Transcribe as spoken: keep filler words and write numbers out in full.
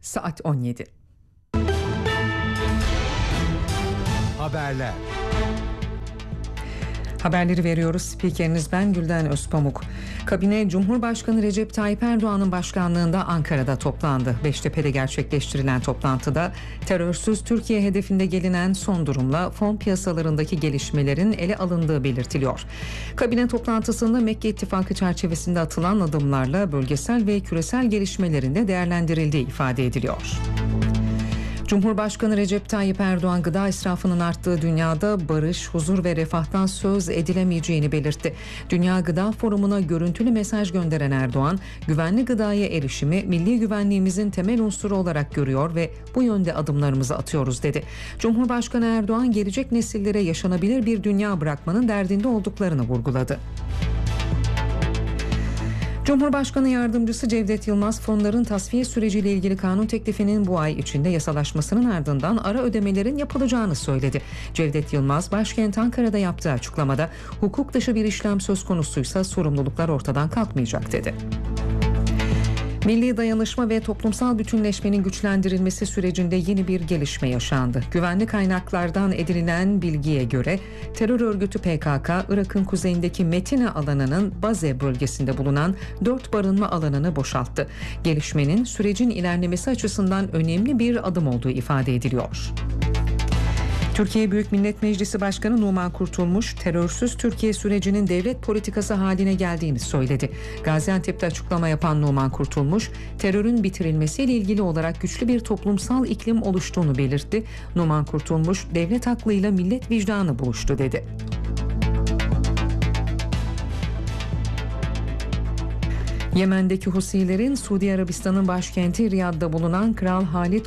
saat on yedi. Haberler. Haberleri veriyoruz. Spikeriniz ben Gülden Özpamuk. Kabine Cumhurbaşkanı Recep Tayyip Erdoğan'ın başkanlığında Ankara'da toplandı. Beştepe'de gerçekleştirilen toplantıda terörsüz Türkiye hedefinde gelinen son durumla fon piyasalarındaki gelişmelerin ele alındığı belirtiliyor. Kabine toplantısında Mekke İttifakı çerçevesinde atılan adımlarla bölgesel ve küresel gelişmelerin de değerlendirildiği ifade ediliyor. Cumhurbaşkanı Recep Tayyip Erdoğan gıda israfının arttığı dünyada barış, huzur ve refahtan söz edilemeyeceğini belirtti. Dünya Gıda Forumu'na görüntülü mesaj gönderen Erdoğan, güvenli gıdaya erişimi milli güvenliğimizin temel unsuru olarak görüyor ve bu yönde adımlarımızı atıyoruz dedi. Cumhurbaşkanı Erdoğan gelecek nesillere yaşanabilir bir dünya bırakmanın derdinde olduklarını vurguladı. Cumhurbaşkanı Yardımcısı Cevdet Yılmaz, fonların tasfiye süreciyle ilgili kanun teklifinin bu ay içinde yasalaşmasının ardından ara ödemelerin yapılacağını söyledi. Cevdet Yılmaz, başkent Ankara'da yaptığı açıklamada hukuk dışı bir işlem söz konusuysa sorumluluklar ortadan kalkmayacak dedi. Milli dayanışma ve toplumsal bütünleşmenin güçlendirilmesi sürecinde yeni bir gelişme yaşandı. Güvenli kaynaklardan edinilen bilgiye göre terör örgütü P K K, Irak'ın kuzeyindeki Metine alanının Baze bölgesinde bulunan dört barınma alanını boşalttı. Gelişmenin sürecin ilerlemesi açısından önemli bir adım olduğu ifade ediliyor. Türkiye Büyük Millet Meclisi Başkanı Numan Kurtulmuş, terörsüz Türkiye sürecinin devlet politikası haline geldiğini söyledi. Gaziantep'te açıklama yapan Numan Kurtulmuş, terörün bitirilmesiyle ilgili olarak güçlü bir toplumsal iklim oluştuğunu belirtti. Numan Kurtulmuş, devlet aklıyla millet vicdanı buluştu dedi. Yemen'deki Husilerin Suudi Arabistan'ın başkenti Riyad'da bulunan Kral Halid